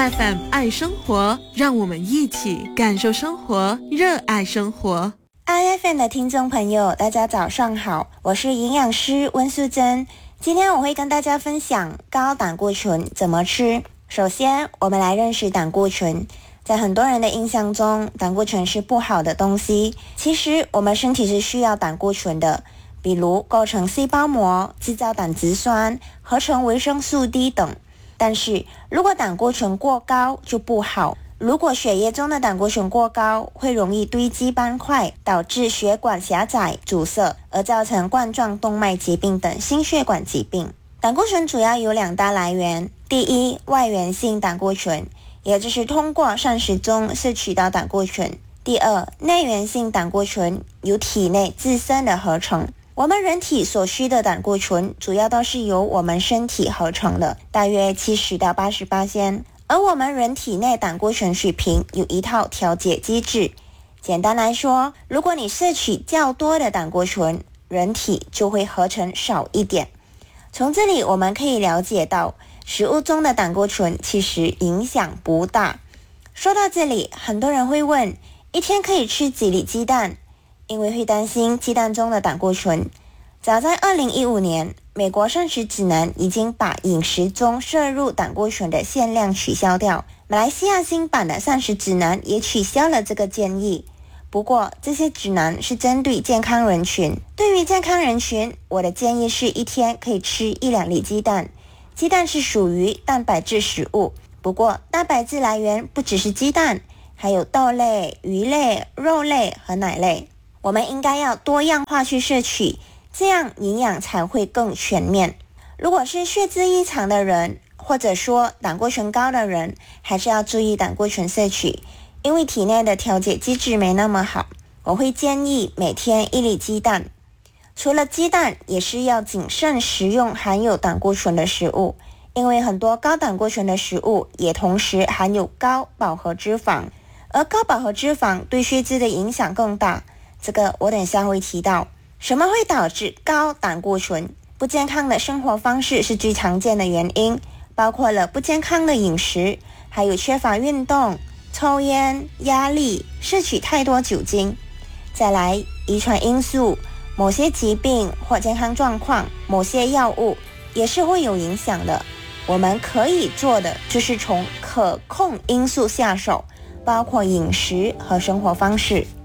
FM 爱生活，让我们一起感受生活，热爱生活。 IFM 的听众朋友，大家早上好，我是营养师温素珍。今天我会跟大家分享高胆固醇怎么吃。首先，我们来认识胆固醇。在很多人的印象中，胆固醇是不好的东西。其实，我们身体是需要胆固醇的，比如构成细胞膜、制造胆汁酸、合成维生素 D 等。但是，如果胆固醇过高就不好。如果血液中的胆固醇过高，会容易堆积斑块，导致血管狭窄、阻塞，而造成冠状动脉疾病等心血管疾病。胆固醇主要有两大来源，第一，外源性胆固醇，也就是通过膳食中摄取到胆固醇；第二，内源性胆固醇，由体内自身的合成。我们人体所需的胆固醇主要都是由我们身体合成的，大约70到80%。而我们人体内胆固醇水平有一套调节机制。简单来说，如果你摄取较多的胆固醇，人体就会合成少一点。从这里我们可以了解到，食物中的胆固醇其实影响不大。说到这里，很多人会问，一天可以吃几粒鸡蛋？因为会担心鸡蛋中的胆固醇。早在2015年，美国膳食指南已经把饮食中摄入胆固醇的限量取消掉。马来西亚新版的膳食指南也取消了这个建议。不过，这些指南是针对健康人群。对于健康人群，我的建议是一天可以吃1-2粒鸡蛋。鸡蛋是属于蛋白质食物，不过蛋白质来源不只是鸡蛋，还有豆类、鱼类、肉类和奶类。我们应该要多样化去摄取，这样营养才会更全面。如果是血脂异常的人，或者说胆固醇高的人，还是要注意胆固醇摄取，因为体内的调节机制没那么好。我会建议每天1粒鸡蛋。除了鸡蛋，也是要谨慎食用含有胆固醇的食物，因为很多高胆固醇的食物也同时含有高饱和脂肪，而高饱和脂肪对血脂的影响更大。这个我等一下会提到。什么会导致高胆固醇？不健康的生活方式是最常见的原因，包括了不健康的饮食，还有缺乏运动、抽烟、压力、摄取太多酒精。再来，遗传因素，某些疾病或健康状况，某些药物也是会有影响的。我们可以做的就是从可控因素下手，包括饮食和生活方式。